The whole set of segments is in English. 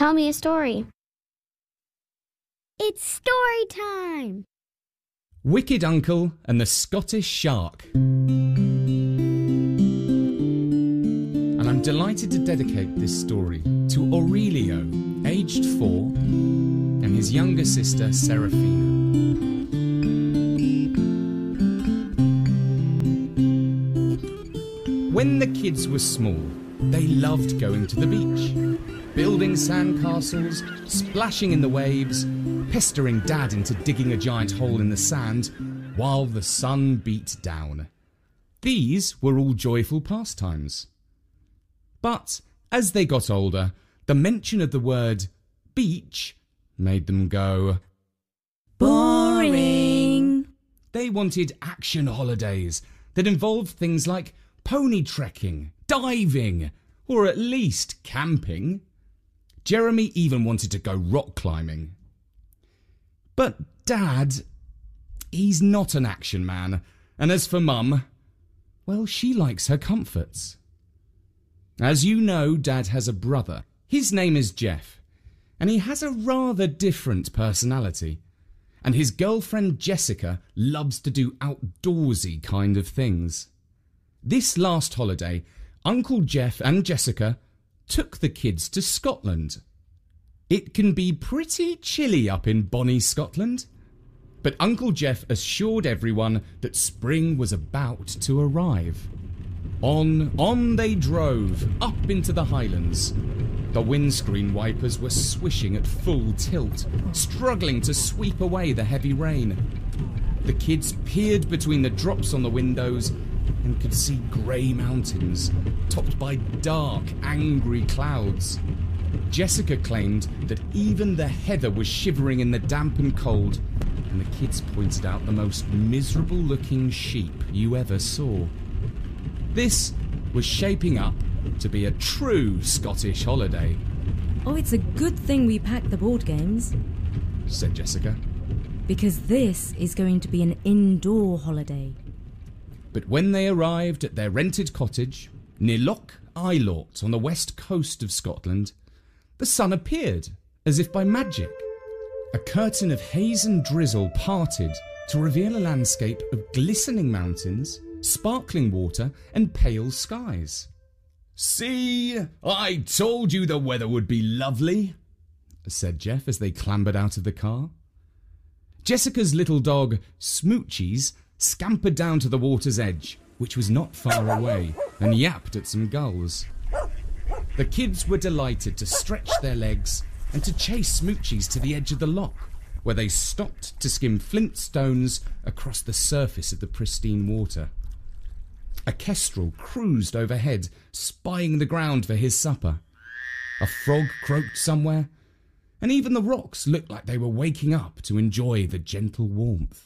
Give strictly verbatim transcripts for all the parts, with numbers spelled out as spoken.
Tell me a story. It's story time! Wicked Uncle and the Scottish Shark. And I'm delighted to dedicate this story to Aurelio, aged four, and his younger sister Serafina. When the kids were small, they loved going to the beach, building sandcastles, splashing in the waves, pestering Dad into digging a giant hole in the sand while the sun beat down. These were all joyful pastimes. But as they got older, the mention of the word beach made them go, boring. They wanted action holidays that involved things like pony trekking, diving, or at least camping. Jeremy even wanted to go rock climbing. But Dad, he's not an action man, and as for Mum, well, she likes her comforts. As you know, Dad has a brother. His name is Jeff, and he has a rather different personality. And his girlfriend Jessica loves to do outdoorsy kind of things. This last holiday, Uncle Jeff and Jessica took the kids to Scotland. It can be pretty chilly up in bonny Scotland, but Uncle Jeff assured everyone that spring was about to arrive. On, on they drove, up into the Highlands. The windscreen wipers were swishing at full tilt, struggling to sweep away the heavy rain. The kids peered between the drops on the windows and could see grey mountains, topped by dark, angry clouds. Jessica claimed that even the heather was shivering in the damp and cold, and the kids pointed out the most miserable-looking sheep you ever saw. This was shaping up to be a true Scottish holiday. Oh, it's a good thing we packed the board games, said Jessica. Because this is going to be an indoor holiday. But when they arrived at their rented cottage near Loch Eilort on the west coast of Scotland, the sun appeared as if by magic. A curtain of haze and drizzle parted to reveal a landscape of glistening mountains, sparkling water and pale skies. "See, I told you the weather would be lovely," said Jeff as they clambered out of the car. Jessica's little dog, Smoochies, scampered down to the water's edge, which was not far away, and yapped at some gulls. The kids were delighted to stretch their legs and to chase Smoochies to the edge of the loch, where they stopped to skim flint stones across the surface of the pristine water. A kestrel cruised overhead, spying the ground for his supper. A frog croaked somewhere, and even the rocks looked like they were waking up to enjoy the gentle warmth.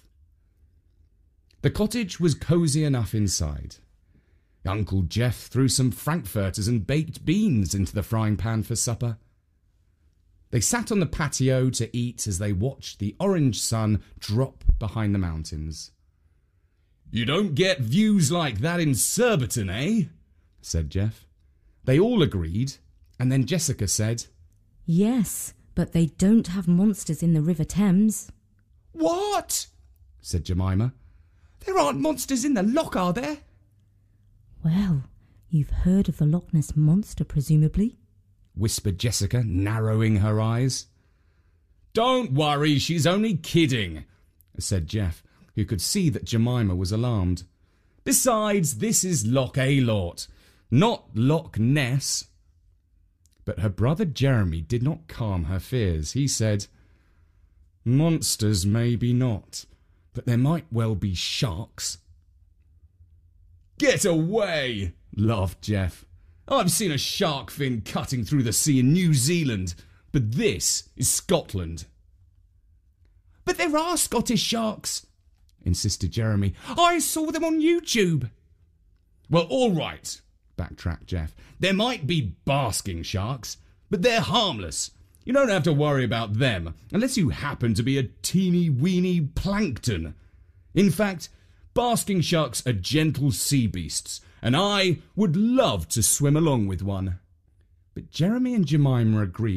The cottage was cosy enough inside. Uncle Jeff threw some frankfurters and baked beans into the frying pan for supper. They sat on the patio to eat as they watched the orange sun drop behind the mountains. "You don't get views like that in Surbiton, eh?" said Jeff. They all agreed, and then Jessica said, "Yes, but they don't have monsters in the River Thames." "What?" said Jemima. "There aren't monsters in the loch, are there?" "Well, you've heard of the Loch Ness Monster, presumably?" whispered Jessica, narrowing her eyes. "Don't worry, she's only kidding," said Jeff, who could see that Jemima was alarmed. "Besides, this is Loch Eilort, not Loch Ness." But her brother Jeremy did not calm her fears. He said, "Monsters maybe not, but there might well be sharks." "Get away!" laughed Jeff. "I've seen a shark fin cutting through the sea in New Zealand, but this is Scotland." "But there are Scottish sharks," insisted Jeremy. "I saw them on YouTube." "Well, all right," backtracked Jeff. "There might be basking sharks, but they're harmless. You don't have to worry about them unless you happen to be a teeny-weeny plankton. In fact, basking sharks are gentle sea beasts, and I would love to swim along with one." But Jeremy and Jemima agreed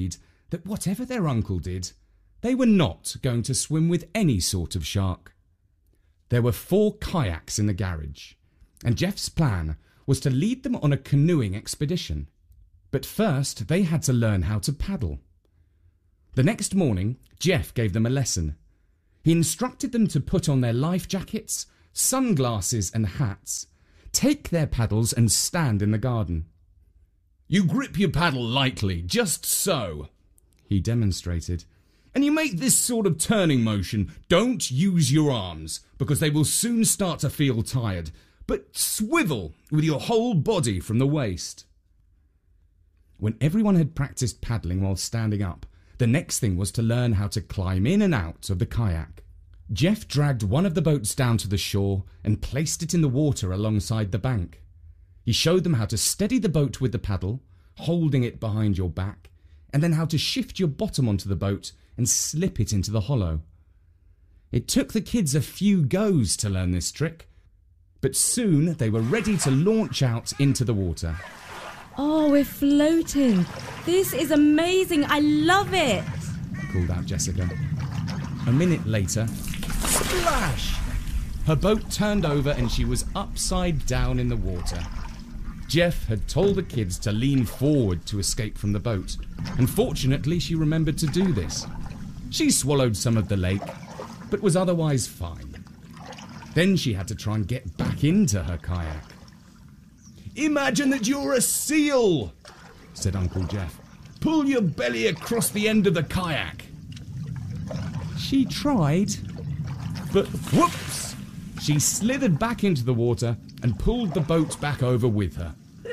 that whatever their uncle did, they were not going to swim with any sort of shark. There were four kayaks in the garage, and Jeff's plan was to lead them on a canoeing expedition. But first, they had to learn how to paddle. The next morning, Jeff gave them a lesson. He instructed them to put on their life jackets, sunglasses and hats, take their paddles and stand in the garden. "You grip your paddle lightly, just so," he demonstrated. "And you make this sort of turning motion. Don't use your arms, because they will soon start to feel tired, but swivel with your whole body from the waist." When everyone had practiced paddling while standing up, the next thing was to learn how to climb in and out of the kayak. Jeff dragged one of the boats down to the shore and placed it in the water alongside the bank. He showed them how to steady the boat with the paddle, holding it behind your back, and then how to shift your bottom onto the boat and slip it into the hollow. It took the kids a few goes to learn this trick, but soon they were ready to launch out into the water. Oh, we're floating. This is amazing. I love it, called out Jessica. A minute later, splash! Her boat turned over and she was upside down in the water. Jeff had told the kids to lean forward to escape from the boat, and fortunately she remembered to do this. She swallowed some of the lake, but was otherwise fine. Then she had to try and get back into her kayak. "Imagine that you're a seal," said Uncle Jeff. "Pull your belly across the end of the kayak." She tried, but whoops! She slithered back into the water and pulled the boat back over with her.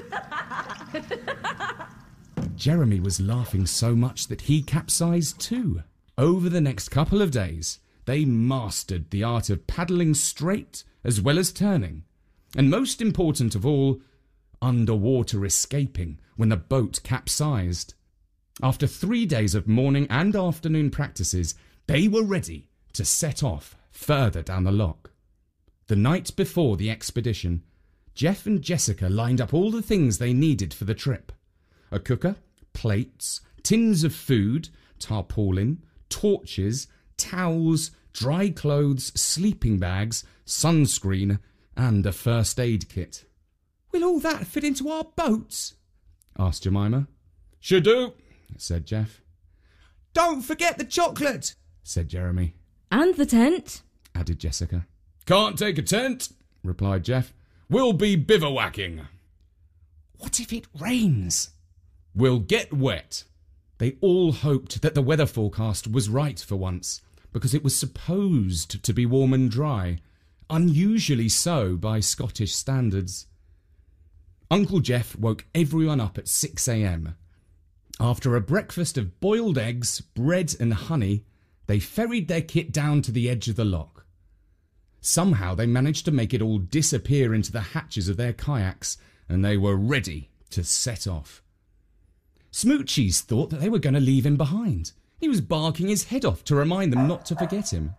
Jeremy was laughing so much that he capsized too. Over the next couple of days, they mastered the art of paddling straight as well as turning, and most important of all, underwater escaping when the boat capsized. After three days of morning and afternoon practices, they were ready to set off further down the loch. The night before the expedition, Jeff and Jessica lined up all the things they needed for the trip. A cooker, plates, tins of food, tarpaulin, torches, towels, dry clothes, sleeping bags, sunscreen, and a first aid kit. "Will all that fit into our boats?" asked Jemima. "Should do," said Jeff. "Don't forget the chocolate," said Jeremy. "And the tent," added Jessica. "Can't take a tent," replied Jeff. "We'll be bivouacking." "What if it rains?" "We'll get wet." They all hoped that the weather forecast was right for once, because it was supposed to be warm and dry, unusually so by Scottish standards. Uncle Jeff woke everyone up at six a m. After a breakfast of boiled eggs, bread and honey, they ferried their kit down to the edge of the loch. Somehow they managed to make it all disappear into the hatches of their kayaks, and they were ready to set off. Smoochies thought that they were going to leave him behind. He was barking his head off to remind them not to forget him.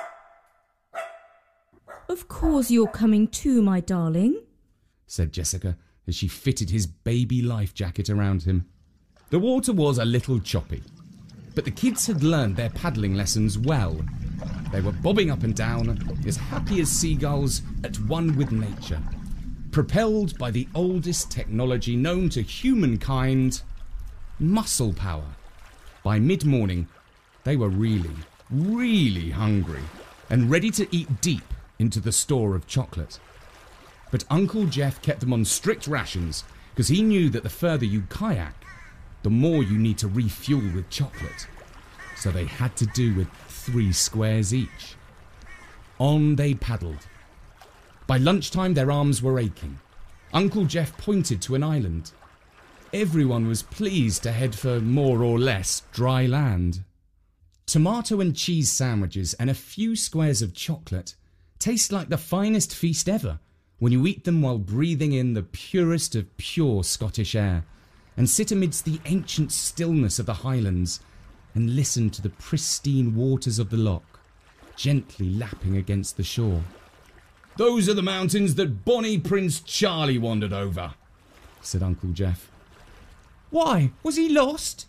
"Of course you're coming too, my darling," said Jessica as she fitted his baby life jacket around him. The water was a little choppy, but the kids had learned their paddling lessons well. They were bobbing up and down, as happy as seagulls, at one with nature, propelled by the oldest technology known to humankind, muscle power. By mid-morning, they were really, really hungry and ready to eat deep into the store of chocolate. But Uncle Jeff kept them on strict rations because he knew that the further you kayak, the more you need to refuel with chocolate. So they had to do with three squares each. On they paddled. By lunchtime, their arms were aching. Uncle Jeff pointed to an island. Everyone was pleased to head for more or less dry land. Tomato and cheese sandwiches and a few squares of chocolate taste like the finest feast ever when you eat them while breathing in the purest of pure Scottish air and sit amidst the ancient stillness of the Highlands and listen to the pristine waters of the loch gently lapping against the shore. "Those are the mountains that Bonnie Prince Charlie wandered over," said Uncle Jeff. "Why, was he lost?"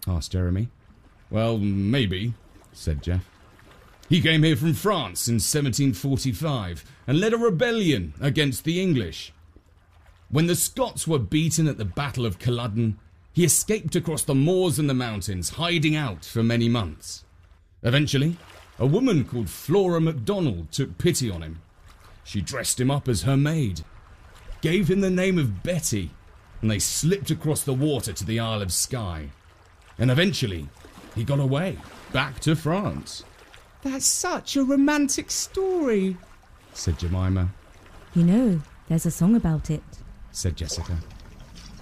asked Jeremy. Well, maybe, said Jeff. He came here from France in seventeen forty-five and led a rebellion against the English. When the Scots were beaten at the Battle of Culloden, he escaped across the moors and the mountains, hiding out for many months. Eventually, a woman called Flora MacDonald took pity on him. She dressed him up as her maid, gave him the name of Betty, and they slipped across the water to the Isle of Skye. And eventually, he got away, back to France. That's such a romantic story, said Jemima. You know, there's a song about it, said Jessica.